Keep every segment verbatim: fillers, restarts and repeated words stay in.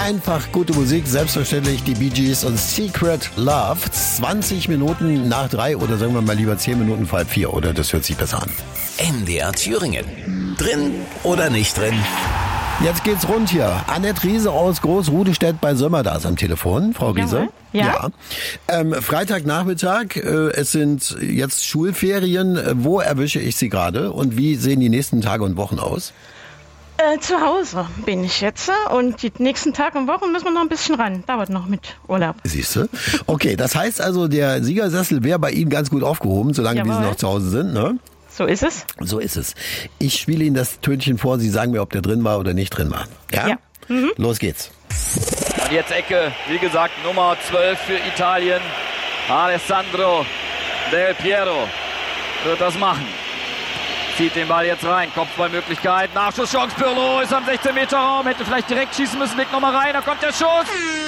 Einfach gute Musik, selbstverständlich die Bee Gees und Secret Love. zwanzig Minuten nach drei oder sagen wir mal lieber zehn Minuten vor halb vier, oder? Das hört sich besser an. M D R Thüringen. Drin oder nicht drin? Jetzt geht's rund hier. Annette Riese aus Großrudestedt bei Sömmerdas am Telefon. Frau Riese? Ja. ja. Ähm, Freitagnachmittag, äh, es sind jetzt Schulferien. Wo erwische ich Sie gerade und wie sehen die nächsten Tage und Wochen aus? Äh, zu Hause bin ich jetzt und die nächsten Tage und Wochen müssen wir noch ein bisschen ran. Dauert noch mit Urlaub. Siehst du? Okay, das heißt also, der Siegersessel wäre bei Ihnen ganz gut aufgehoben, solange Jawohl. wie Sie noch zu Hause sind, ne? So ist es. So ist es. Ich spiele Ihnen das Tönchen vor, Sie sagen mir, ob der drin war oder nicht drin war. Ja? Ja. Mhm. Los geht's. Und jetzt Ecke, wie gesagt, Nummer zwölf für Italien. Alessandro Del Piero wird das machen. Zieht den Ball jetzt rein, Kopfballmöglichkeit, Nachschusschance, Pirlo ist am sechzehn Meter Raum, hätte vielleicht direkt schießen müssen, legt nochmal rein, da kommt der Schuss.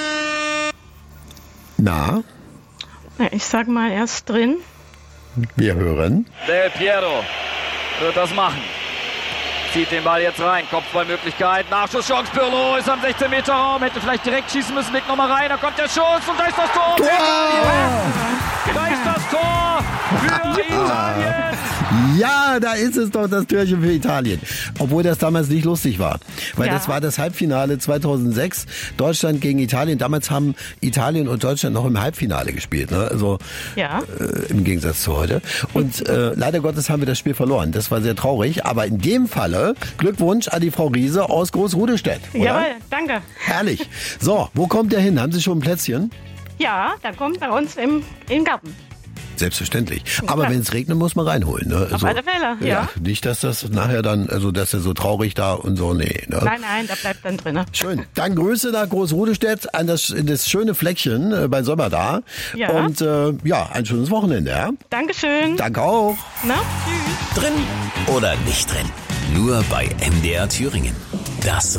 Na, Ja, ich sag mal erst drin. wir hören. Del Piero wird das machen. Zieht den Ball jetzt rein, Kopfballmöglichkeit, Nachschusschance, Pirlo ist am sechzehn Meter Raum, hätte vielleicht direkt schießen müssen, legt nochmal rein, da kommt der Schuss und da ist das Tor. Tor! Da ist das Tor für Italien. Ja, da ist es doch, das Türchen für Italien. Obwohl das damals nicht lustig war. Weil Ja. das war das Halbfinale zweitausendsechs, Deutschland gegen Italien. Damals haben Italien und Deutschland noch im Halbfinale gespielt. Ne? Also Ja. äh, im Gegensatz zu heute. Und äh, leider Gottes haben wir das Spiel verloren. Das war sehr traurig. Aber in dem Falle Glückwunsch an die Frau Riese aus Großrudestedt. Oder? Jawohl, danke. Herrlich. So, wo kommt der hin? Haben Sie schon ein Plätzchen? Ja, da kommt bei uns im, im Garten. Selbstverständlich. Aber klar. wenn es regnet, muss man reinholen. Ne? Auf alle Fälle, ja. Nicht, dass das nachher dann, also dass er so traurig da und so, nee. Ne? Nein, nein, da bleibt dann drin. Schön. Dann Grüße nach Großrudestedt an das, in das schöne Fleckchen äh, bei Sömmerda. Ja. Und äh, ja, ein schönes Wochenende. Ja? Dankeschön. Danke auch. Na, tschüss. Drin oder nicht drin? Nur bei M D R Thüringen. Das